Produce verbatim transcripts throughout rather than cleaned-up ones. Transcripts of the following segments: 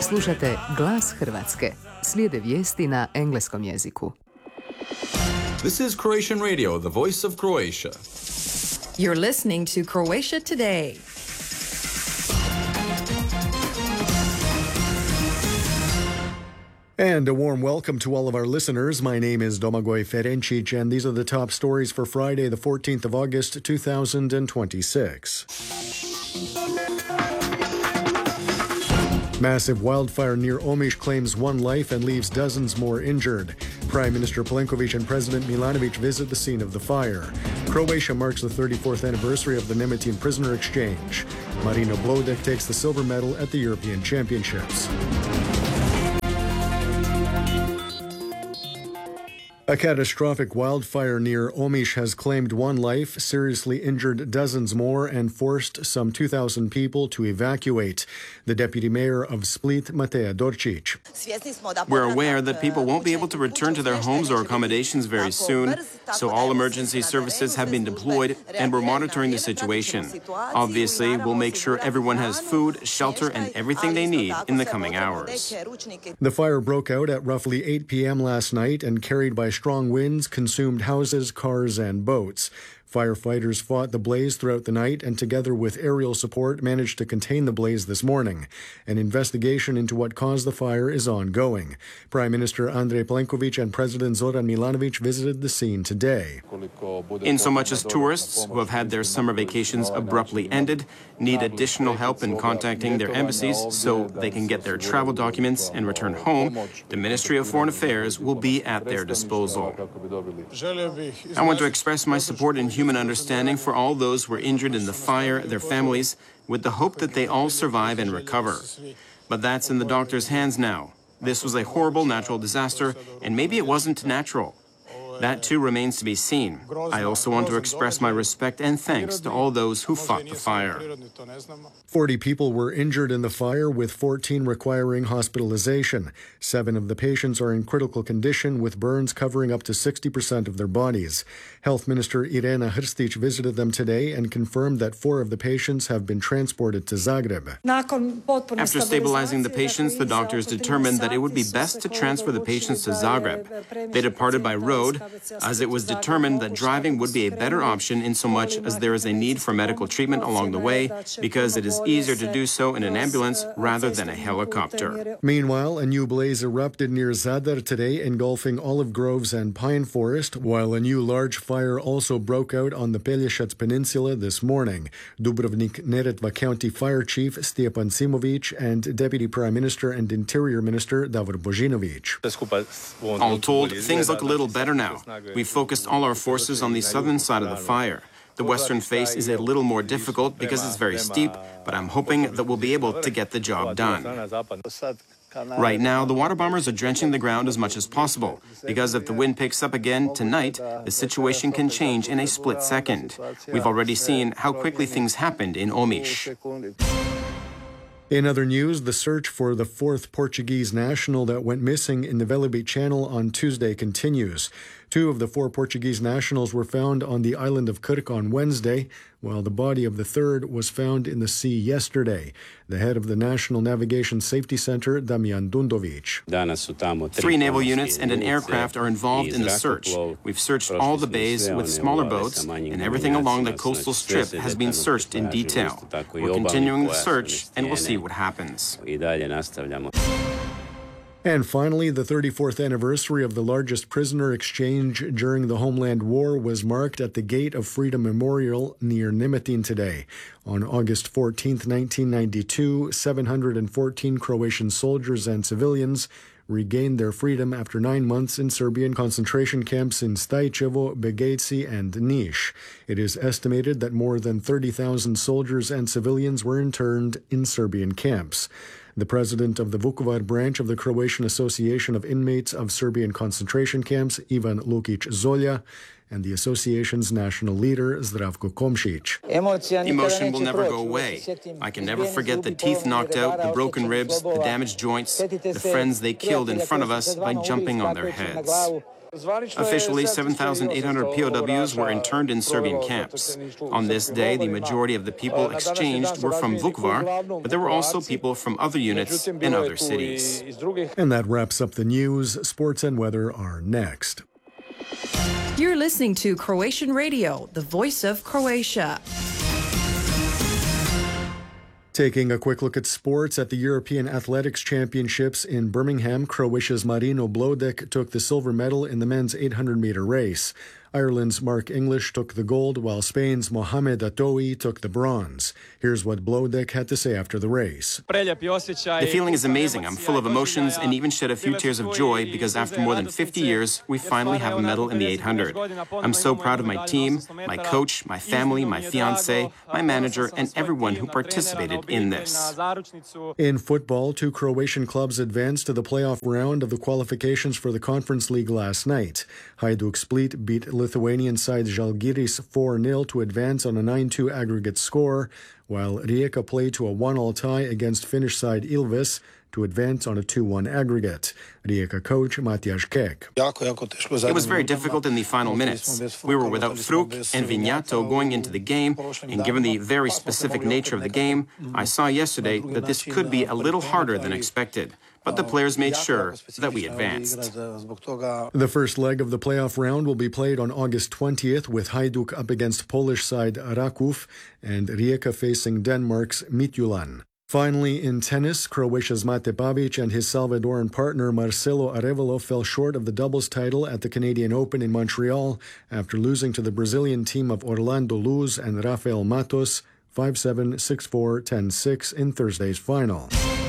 Slušate Glas Hrvatske. Slijede vijesti na engleskom jeziku. This is Croatian Radio, the voice of Croatia. You're listening to Croatia Today. And a warm welcome to all of our listeners. My name is Domagoj Ferencic, and these are the top stories for Friday, the fourteenth of August, two thousand twenty-six. Massive wildfire near Omiš claims one life and leaves dozens more injured. Prime Minister Plenković and President Milanović visit the scene of the fire. Croatia marks the thirty-fourth anniversary of the Nemetin prisoner exchange. Marino Blodek takes the silver medal at the European Championships. A catastrophic wildfire near Omiš has claimed one life, seriously injured dozens more, and forced some two thousand people to evacuate. The deputy mayor of Split, Mateja Dorčić. We're aware that people won't be able to return to their homes or accommodations very soon, so all emergency services have been deployed and we're monitoring the situation. Obviously, we'll make sure everyone has food, shelter, and everything they need in the coming hours. The fire broke out at roughly eight p.m. last night and, carried by strong winds, consumed houses, cars, and boats. Firefighters fought the blaze throughout the night and, together with aerial support, managed to contain the blaze this morning. An investigation into what caused the fire is ongoing. Prime Minister Andrej Plenković and President Zoran Milanović visited the scene today. In so much as tourists who have had their summer vacations abruptly ended need additional help in contacting their embassies so they can get their travel documents and return home, the Ministry of Foreign Affairs will be at their disposal. I want to express my support and human understanding for all those who were injured in the fire, their families, with the hope that they all survive and recover. But that's in the doctor's hands now. This was a horrible natural disaster, and maybe it wasn't natural. That too remains to be seen. I also want to express my respect and thanks to all those who fought the fire. Forty people were injured in the fire, with fourteen requiring hospitalization. Seven of the patients are in critical condition, with burns covering up to sixty percent of their bodies. Health Minister Irena Hrstić visited them today and confirmed that four of the patients have been transported to Zagreb. After stabilizing the patients, the doctors determined that it would be best to transfer the patients to Zagreb. They departed by road, as it was determined that driving would be a better option in so much as there is a need for medical treatment along the way, because it is easier to do so in an ambulance rather than a helicopter. Meanwhile, a new blaze erupted near Zadar today, engulfing olive groves and pine forest, while a new large fire also broke out on the Pelješac Peninsula this morning. Dubrovnik-Neretva County Fire Chief Stjepan Simović and Deputy Prime Minister and Interior Minister Davor Božinović. All told, things look a little better now. We focused all our forces on the southern side of the fire. The western face is a little more difficult because it's very steep, but I'm hoping that we'll be able to get the job done. Right now, the water bombers are drenching the ground as much as possible, because if the wind picks up again tonight, the situation can change in a split second. We've already seen how quickly things happened in Omiš. In other news, the search for the fourth Portuguese national that went missing in the Velebit Channel on Tuesday continues. Two of the four Portuguese nationals were found on the island of Krk on Wednesday, while the body of the third was found in the sea yesterday. The head of the National Navigation Safety Center, Damian Dundović. Three naval units and an aircraft are involved in the search. We've searched all the bays with smaller boats, and everything along the coastal strip has been searched in detail. We're continuing the search, and we'll see what happens. And finally, the thirty-fourth anniversary of the largest prisoner exchange during the Homeland War was marked at the Gate of Freedom Memorial near Nemetin today. On August fourteenth, nineteen ninety-two, seven hundred fourteen Croatian soldiers and civilians regained their freedom after nine months in Serbian concentration camps in Stajčevo, Begejci, and Niš. It is estimated that more than thirty thousand soldiers and civilians were interned in Serbian camps. The president of the Vukovar branch of the Croatian Association of Inmates of Serbian concentration camps, Ivan Lukic Zolja, and the association's national leader, Zdravko Komšić. Emotion will never go away. I can never forget the teeth knocked out, the broken ribs, the damaged joints, the friends they killed in front of us by jumping on their heads. Officially, seven thousand eight hundred P O Ws were interned in Serbian camps. On this day, the majority of the people exchanged were from Vukovar, but there were also people from other units in other cities. And that wraps up the news. Sports and weather are next. You're listening to Croatian Radio, the voice of Croatia. Taking a quick look at sports, at the European Athletics Championships in Birmingham, Croatia's Marino Blodek took the silver medal in the men's eight hundred meter race. Ireland's Mark English took the gold, while Spain's Mohamed Atoui took the bronze. Here's what Blodek had to say after the race. The feeling is amazing. I'm full of emotions and even shed a few tears of joy because after more than fifty years, we finally have a medal in the eight hundred. I'm so proud of my team, my coach, my family, my fiancé, my manager, and everyone who participated in this. In football, two Croatian clubs advanced to the playoff round of the qualifications for the Conference League last night. Hajduk Split beat Lithuanian side Žalgiris four nil to advance on a nine two aggregate score, while Rijeka played to a one all tie against Finnish side Ilves to advance on a two one aggregate. Rijeka coach Matjaž Kek. It was very difficult in the final minutes. We were without Fruk and Vignato going into the game, and given the very specific nature of the game, I saw yesterday that this could be a little harder than expected. But the players made sure that we advanced. The first leg of the playoff round will be played on August twentieth, with Hajduk up against Polish side Rakov and Rijeka facing Denmark's Midtjylland. Finally, in tennis, Croatia's Mate Pavic and his Salvadoran partner Marcelo Arevalo fell short of the doubles title at the Canadian Open in Montreal after losing to the Brazilian team of Orlando Luz and Rafael Matos five seven, six four, ten six in Thursday's final.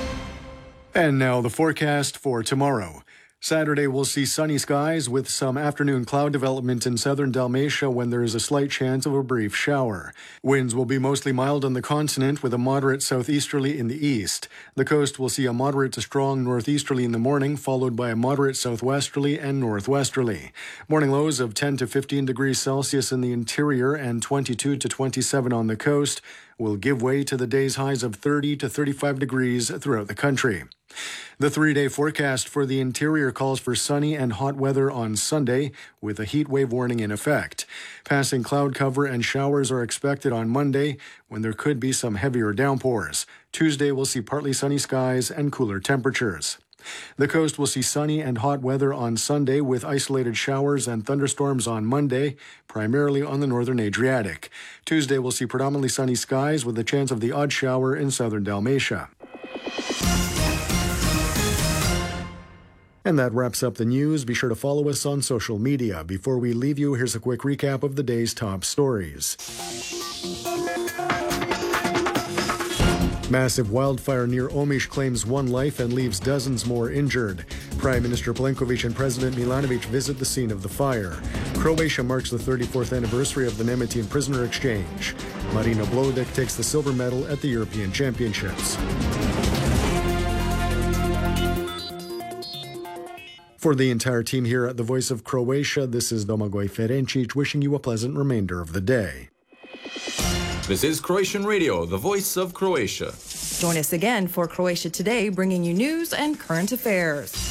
And now the forecast for tomorrow. Saturday will see sunny skies with some afternoon cloud development in southern Dalmatia when there is a slight chance of a brief shower. Winds will be mostly mild on the continent with a moderate southeasterly in the east. The coast will see a moderate to strong northeasterly in the morning, followed by a moderate southwesterly and northwesterly. Morning lows of ten to fifteen degrees Celsius in the interior and twenty-two to twenty-seven on the coast will give way to the day's highs of thirty to thirty-five degrees throughout the country. The three-day forecast for the interior calls for sunny and hot weather on Sunday, with a heat wave warning in effect. Passing cloud cover and showers are expected on Monday, when there could be some heavier downpours. Tuesday will see partly sunny skies and cooler temperatures. The coast will see sunny and hot weather on Sunday with isolated showers and thunderstorms on Monday, primarily on the northern Adriatic. Tuesday will see predominantly sunny skies with a chance of the odd shower in southern Dalmatia. And that wraps up the news. Be sure to follow us on social media. Before we leave you, here's a quick recap of the day's top stories. Massive wildfire near Omiš claims one life and leaves dozens more injured. Prime Minister Plenković and President Milanović visit the scene of the fire. Croatia marks the thirty-fourth anniversary of the Nemetin prisoner exchange. Marino Blodek takes the silver medal at the European Championships. For the entire team here at the Voice of Croatia, this is Domagoj Ferencic wishing you a pleasant remainder of the day. This is Croatian Radio, the voice of Croatia. Join us again for Croatia Today, bringing you news and current affairs.